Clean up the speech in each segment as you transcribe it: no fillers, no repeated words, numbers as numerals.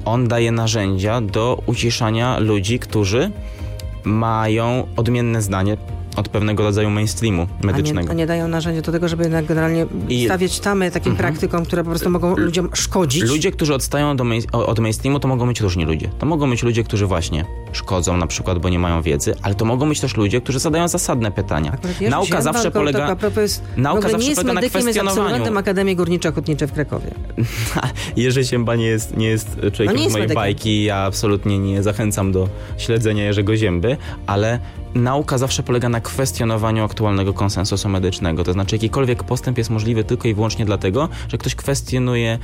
on daje narzędzia do uciszania ludzi, którzy mają odmienne zdanie od pewnego rodzaju mainstreamu medycznego. A nie dają narzędzia do tego, żeby jednak generalnie stawiać tamy takim praktykom, które po prostu mogą ludziom szkodzić. Ludzie, którzy odstają od mainstreamu, to mogą być różni ludzie. To mogą być ludzie, którzy właśnie szkodzą na przykład, bo nie mają wiedzy, ale to mogą być też ludzie, którzy zadają zasadne pytania. Nauka zawsze polega na kwestionowaniu. Jest absolwentem Akademii Górniczo-Hutniczej w Krakowie. Jerzy Ziemba nie jest człowiekiem z mojej bajki. Ja absolutnie nie zachęcam do śledzenia Jerzego Zięby, ale nauka zawsze polega na kwestionowaniu aktualnego konsensusu medycznego. To znaczy jakikolwiek postęp jest możliwy tylko i wyłącznie dlatego, że ktoś kwestionuje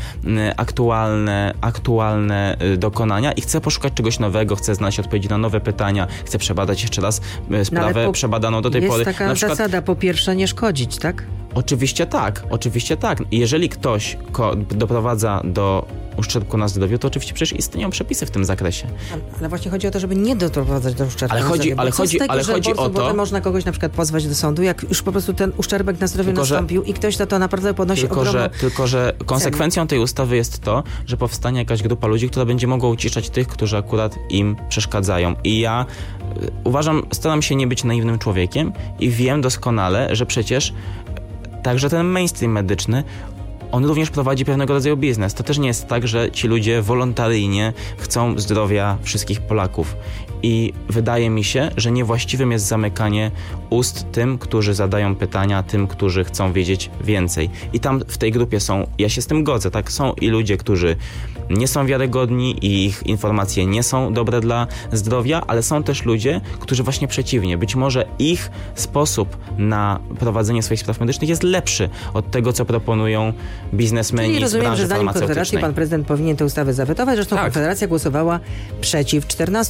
aktualne dokonania i chce poszukać czegoś nowego, chce znaleźć odpowiedzi na nowe pytania, chce przebadać jeszcze raz sprawę przebadaną do tej pory. Jest taka zasada, po pierwsze nie szkodzić, tak? Oczywiście tak. Jeżeli ktoś doprowadza do uszczerbku na zdrowiu, to oczywiście przecież istnieją przepisy w tym zakresie. Ale właśnie chodzi o to, żeby nie doprowadzać do uszczerbku na zdrowiu. Ale chodzi o to... Potem można kogoś na przykład pozwać do sądu, jak już po prostu ten uszczerbek na zdrowiu nastąpił i ktoś to naprawdę podnosi ogromną Tylko, że konsekwencją tej ustawy jest to, że powstanie jakaś grupa ludzi, która będzie mogła uciszać tych, którzy akurat im przeszkadzają. I ja staram się nie być naiwnym człowiekiem i wiem doskonale, że przecież także ten mainstream medyczny, on również prowadzi pewnego rodzaju biznes. To też nie jest tak, że ci ludzie wolontaryjnie chcą zdrowia wszystkich Polaków. I wydaje mi się, że niewłaściwym jest zamykanie ust tym, którzy zadają pytania, tym, którzy chcą wiedzieć więcej. I tam w tej grupie ja się z tym godzę, tak? Są i ludzie, którzy nie są wiarygodni i ich informacje nie są dobre dla zdrowia, ale są też ludzie, którzy właśnie przeciwnie. Być może ich sposób na prowadzenie swoich spraw medycznych jest lepszy od tego, co proponują biznesmeni z branży farmaceutycznej. Rozumiem, że zdaniem Konfederacji pan prezydent powinien tę ustawę zawetować. Zresztą Konfederacja głosowała przeciw.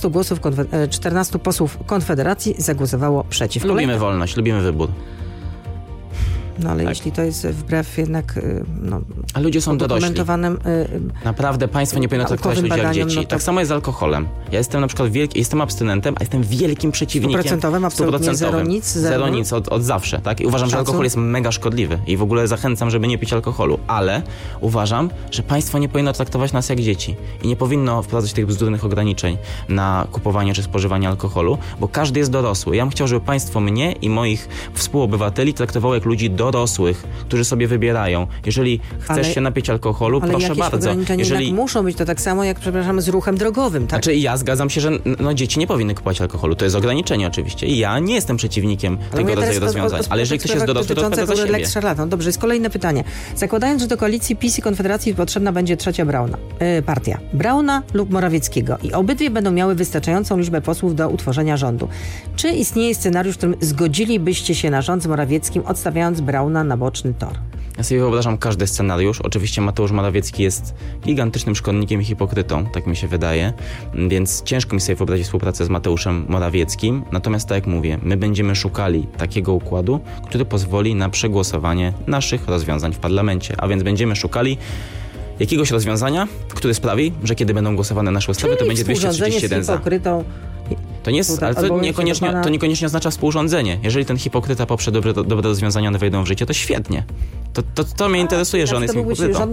14 posłów Konfederacji zagłosowało przeciw. Lubimy wolność, lubimy wybór. No ale jeśli to jest wbrew jednak a ludzie są dorośli. Naprawdę państwo nie powinno traktować ludzi jak dzieci. Tak samo jest z alkoholem. Ja jestem na przykład jestem abstynentem, a jestem wielkim przeciwnikiem. Absolutnie zero nic od zawsze, tak? I uważam, że alkohol jest mega szkodliwy i w ogóle zachęcam, żeby nie pić alkoholu, ale uważam, że państwo nie powinno traktować nas jak dzieci i nie powinno wprowadzać tych bzdurnych ograniczeń na kupowanie czy spożywanie alkoholu, bo każdy jest dorosły. Ja bym chciał, żeby państwo mnie i moich współobywateli traktowało jak ludzi dorosłych, którzy sobie wybierają. Jeżeli chcesz się napić alkoholu, proszę bardzo. Jeżeli muszą być to tak samo jak, z ruchem drogowym, tak? Znaczy ja zgadzam się, że dzieci nie powinny kupować alkoholu. To jest ograniczenie oczywiście. I ja nie jestem przeciwnikiem tego rodzaju rozwiązań. Ale jeżeli ktoś jest dorosły, to odpowiada za siebie. Dobrze, jest kolejne pytanie. Zakładając, że do koalicji PiS i Konfederacji potrzebna będzie trzecia partia. Brauna lub Morawieckiego i obydwie będą miały wystarczającą liczbę posłów do utworzenia rządu. Czy istnieje scenariusz, w którym zgodzilibyście się na rząd z Morawieckim, odstawiając Brauna na boczny tor? Ja sobie wyobrażam każdy scenariusz. Oczywiście Mateusz Morawiecki jest gigantycznym szkodnikiem i hipokrytą, tak mi się wydaje, więc ciężko mi sobie wyobrazić współpracę z Mateuszem Morawieckim. Natomiast tak jak mówię, my będziemy szukali takiego układu, który pozwoli na przegłosowanie naszych rozwiązań w parlamencie, a więc będziemy szukali jakiegoś rozwiązania, które sprawi, że kiedy będą głosowane nasze ustawy, to będzie 231 za. To nie jest, ale to niekoniecznie oznacza współrządzenie. Jeżeli ten hipokryta poprze dobre rozwiązania, one wejdą w życie, to świetnie. To mnie interesuje, że on jest hipokrytą.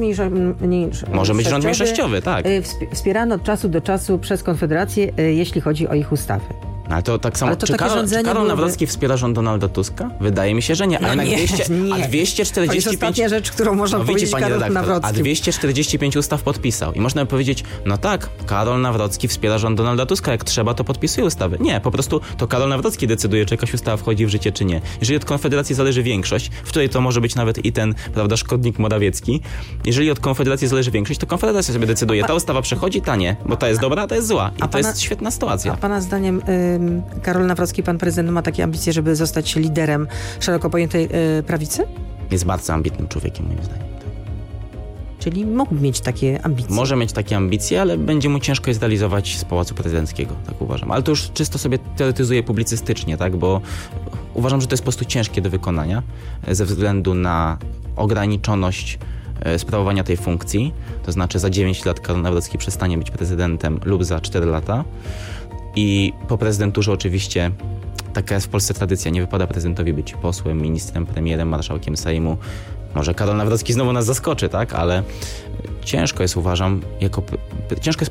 Może być rząd mniejszościowy, tak. Wspierano od czasu do czasu przez Konfederację, jeśli chodzi o ich ustawy. Ale to tak samo, czy Karol Nawrocki wspiera rząd Donalda Tuska? Wydaje mi się, że nie. Ale nie. 245... To jest ostatnia rzecz, którą można powiedzieć Karol Nawrocki. A 245 ustaw podpisał. I można powiedzieć, Karol Nawrocki wspiera rząd Donalda Tuska, jak trzeba, to podpisuje ustawy. Nie, po prostu to Karol Nawrocki decyduje, czy jakaś ustawa wchodzi w życie, czy nie. Jeżeli od Konfederacji zależy większość, w której to może być nawet i ten, szkodnik Morawiecki, jeżeli od Konfederacji zależy większość, to Konfederacja sobie decyduje, ta ustawa przechodzi, ta nie, bo ta jest dobra, a ta jest zła. I to jest świetna sytuacja. A pana zdaniem Karol Nawrocki, pan prezydent, ma takie ambicje, żeby zostać liderem szeroko pojętej prawicy? Jest bardzo ambitnym człowiekiem, moim zdaniem. Tak. Czyli mógł mieć takie ambicje. Może mieć takie ambicje, ale będzie mu ciężko je zrealizować z Pałacu Prezydenckiego, tak uważam. Ale to już czysto sobie teoretyzuję publicystycznie, tak, bo uważam, że to jest po prostu ciężkie do wykonania ze względu na ograniczoność sprawowania tej funkcji. To znaczy za 9 lat Karol Nawrocki przestanie być prezydentem lub za 4 lata. I po prezydenturze oczywiście taka jest w Polsce tradycja, nie wypada prezydentowi być posłem, ministrem, premierem, marszałkiem Sejmu. Może Karol Nawrocki znowu nas zaskoczy, tak? Ale ciężko jest, uważam, ciężko jest